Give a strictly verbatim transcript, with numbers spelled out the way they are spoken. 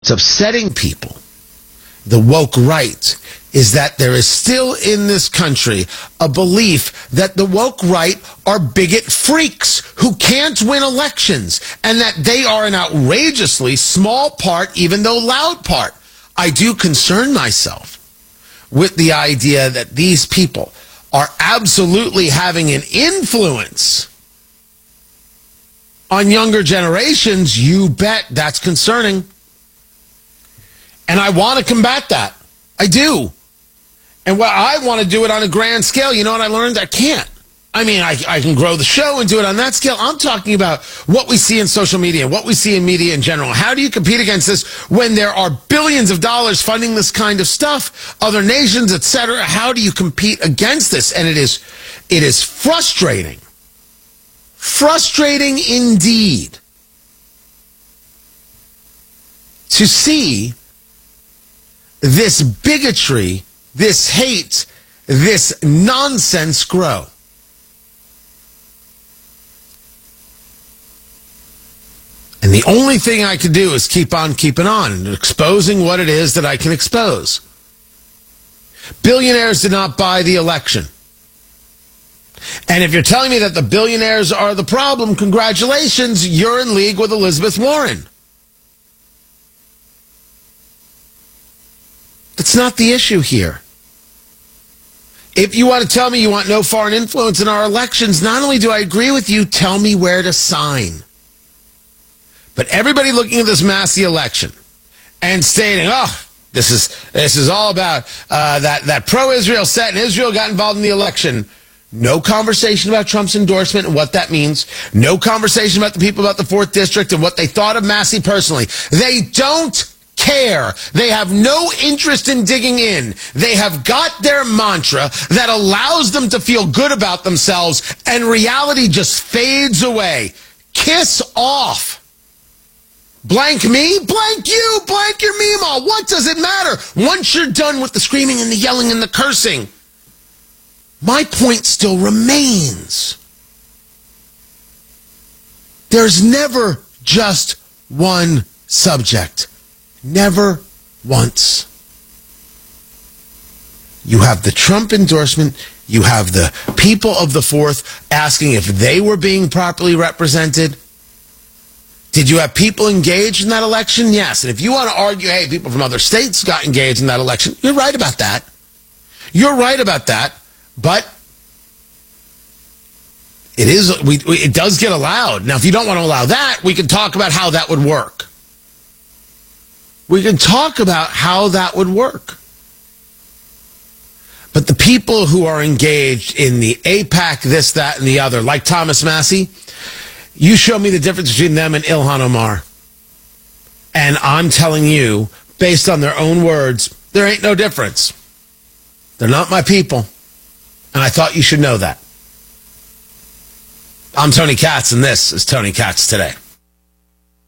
What's upsetting people, the woke right, is that there is still in this country a belief that the woke right are bigot freaks who can't win elections and that they are an outrageously small part, even though loud part. I do concern myself with the idea that these people are absolutely having an influence on younger generations. You bet that's concerning. And I want to combat that. I do. And well, I want to do it on a grand scale. You know what I learned? I can't. I mean, I, I can grow the show and do it on that scale. I'm talking about what we see in social media, what we see in media in general. How do you compete against this when there are billions of dollars funding this kind of stuff, other nations, et cetera? How do you compete against this? And it is, it is frustrating. Frustrating indeed to see this bigotry, this hate, this nonsense grow. And the only thing I can do is keep on keeping on and exposing what it is that I can expose. Billionaires did not buy the election. And if you're telling me that the billionaires are the problem, congratulations, you're in league with Elizabeth Warren. That's not the issue here. If you want to tell me you want no foreign influence in our elections, not only do I agree with you, tell me where to sign. But everybody looking at this Massey election and stating, oh, this is this is all about uh, that, that pro-Israel set and Israel got involved in the election. No conversation about Trump's endorsement and what that means. No conversation about the people about the fourth District and what they thought of Massey personally. They don't care. They have no interest in digging in. They have got their mantra that allows them to feel good about themselves, and reality just fades away. Kiss off. Blank me, blank you, blank your Mima. What does it matter? Once you're done with the screaming and the yelling and the cursing, my point still remains. There's never just one subject. Never once. You have the Trump endorsement. You have the people of the fourth asking if they were being properly represented. Did you have people engaged in that election? Yes. And if you want to argue, hey, people from other states got engaged in that election, you're right about that. You're right about that. But it is, we, it does get allowed. Now, if you don't want to allow that, we can talk about how that would work. We can talk about how that would work. But the people who are engaged in the AIPAC, this, that, and the other, like Thomas Massey, you show me the difference between them and Ilhan Omar. And I'm telling you, based on their own words, there ain't no difference. They're not my people. And I thought you should know that. I'm Tony Katz, and this is Tony Katz Today.